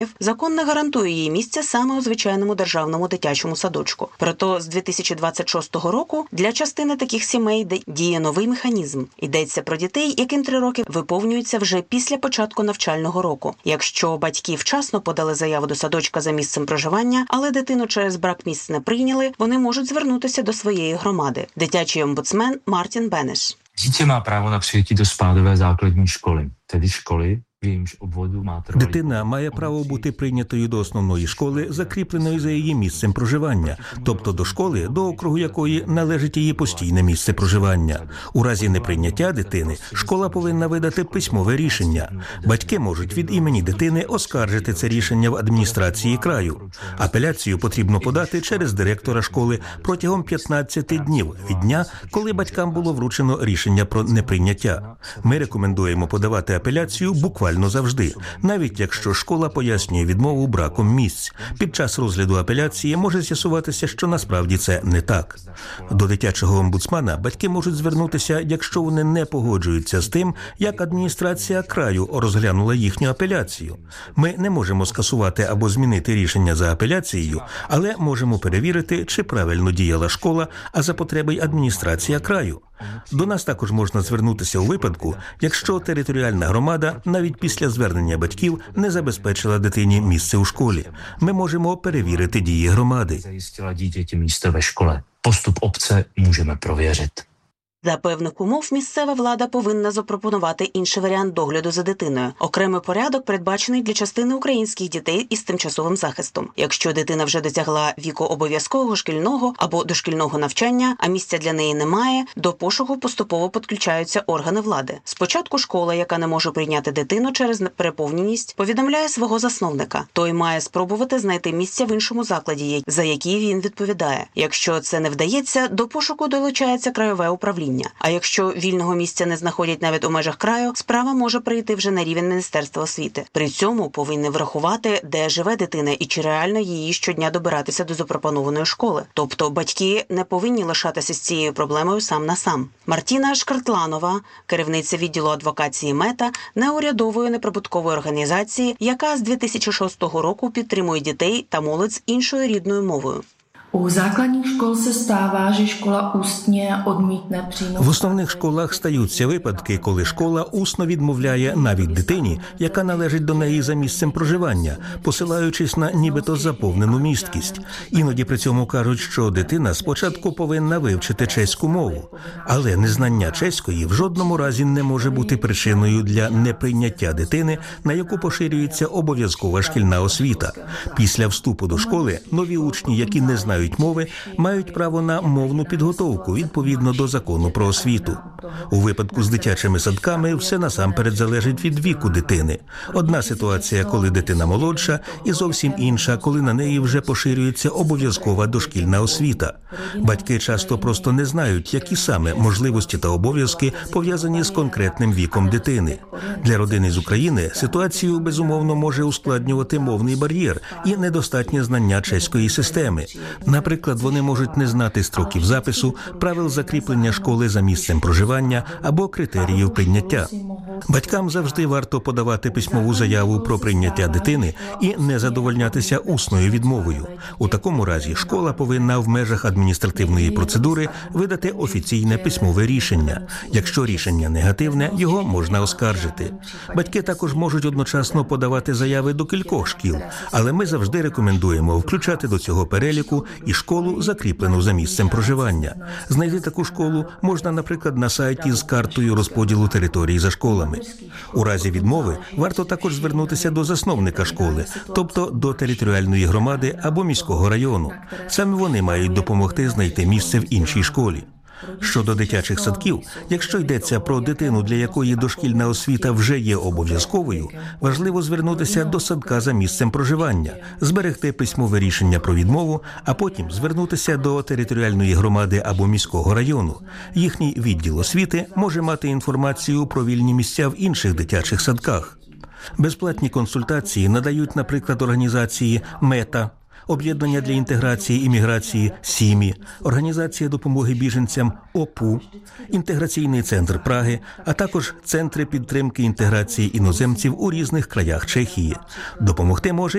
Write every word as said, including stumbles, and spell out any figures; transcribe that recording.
закон не гарантує їй місця саме у звичайному державному дитячому садочку. Проте з дві тисячі двадцять шостого року для частини таких сімей діє новий механізм. Йдеться про дітей, яким три роки виповнюються вже після початку навчального року. Якщо батьки вчасно подали заяву до садочка за місцем проживання, але дитину через брак місць не прийняли, вони можуть звернутися до своєї громади. Дитячий омбудсмен Мартін Бенеш. Дитя має право на přijetí до спадової základní školy, tedy školy, Дитина має право бути прийнятою до основної школи, закріпленої за її місцем проживання, тобто до школи, до округу якої належить її постійне місце проживання. У разі неприйняття дитини школа повинна видати письмове рішення. Батьки можуть від імені дитини оскаржити це рішення в адміністрації краю. Апеляцію потрібно подати через директора школи протягом п'ятнадцяти днів від дня, коли батькам було вручено рішення про неприйняття. Ми рекомендуємо подавати апеляцію буквально завжди, навіть якщо школа пояснює відмову браком місць. Під час розгляду апеляції може з'ясуватися, що насправді це не так. До дитячого омбудсмана батьки можуть звернутися, якщо вони не погоджуються з тим, як адміністрація краю розглянула їхню апеляцію. Ми не можемо скасувати або змінити рішення за апеляцією, але можемо перевірити, чи правильно діяла школа, а за потреби й адміністрація краю. До нас також можна звернутися у випадку, якщо територіальна громада навіть після звернення батьків не забезпечила дитині місце у школі. Ми можемо перевірити дії громади. Zajistila dítěti místo ve škole. Postup obce můžeme prověřit. За певних умов місцева влада повинна запропонувати інший варіант догляду за дитиною. Окремий порядок передбачений для частини українських дітей із тимчасовим захистом. Якщо дитина вже досягла віку обов'язкового шкільного або дошкільного навчання, а місця для неї немає, до пошуку поступово підключаються органи влади. Спочатку школа, яка не може прийняти дитину через переповненість, повідомляє свого засновника. Той має спробувати знайти місця в іншому закладі, за який він відповідає. Якщо це не вдається, до пошуку долучається краєве управління. А якщо вільного місця не знаходять навіть у межах краю, справа може прийти вже на рівень Міністерства освіти. При цьому повинні врахувати, де живе дитина і чи реально її щодня добиратися до запропонованої школи. Тобто батьки не повинні лишатися з цією проблемою сам на сам. Мартіна Шкартланова, керівниця відділу адвокації МЕТА, неурядової неприбуткової організації, яка з дві тисячі шостого року підтримує дітей та молодь з іншою рідною мовою. У základních škol se stává, že škola ústně odmítne přijmout. В основних школах стаються випадки, коли школа усно відмовляє навіть дитині, яка належить до неї за місцем проживання, посилаючись на нібито заповнену місткість. Іноді при цьому кажуть, що дитина спочатку повинна вивчити чеську мову. Але незнання чеської в жодному разі не може бути причиною для неприйняття дитини, на яку поширюється обов'язкова шкільна освіта. Після вступу до школи нові учні, які не знають мови, мають право на мовну підготовку відповідно до закону про освіту. У випадку з дитячими садками все насамперед залежить від віку дитини. Одна ситуація, коли дитина молодша, і зовсім інша, коли на неї вже поширюється обов'язкова дошкільна освіта. Батьки часто просто не знають, які саме можливості та обов'язки пов'язані з конкретним віком дитини. Для родини з України ситуацію, безумовно, може ускладнювати мовний бар'єр і недостатнє знання чеської системи. Наприклад, вони можуть не знати строків запису, правил закріплення школи за місцем проживання або критеріїв прийняття. Батькам завжди варто подавати письмову заяву про прийняття дитини і не задовольнятися усною відмовою. У такому разі школа повинна в межах адміністративної процедури видати офіційне письмове рішення. Якщо рішення негативне, його можна оскаржити. Батьки також можуть одночасно подавати заяви до кількох шкіл, але ми завжди рекомендуємо включати до цього переліку і школу, закріплену за місцем проживання. Знайти таку школу можна, наприклад, на сайті з картою розподілу територій за школами. У разі відмови варто також звернутися до засновника школи, тобто до територіальної громади або міського району. Саме вони мають допомогти знайти місце в іншій школі. Щодо дитячих садків, якщо йдеться про дитину, для якої дошкільна освіта вже є обов'язковою, важливо звернутися до садка за місцем проживання, зберегти письмове рішення про відмову, а потім звернутися до територіальної громади або міського району. Їхній відділ освіти може мати інформацію про вільні місця в інших дитячих садках. Безплатні консультації надають, наприклад, організації МЕТА, Об'єднання для інтеграції імміграції «Сімі», Організація допомоги біженцям «ОПУ», Інтеграційний центр Праги, а також центри підтримки інтеграції іноземців у різних краях Чехії. Допомогти може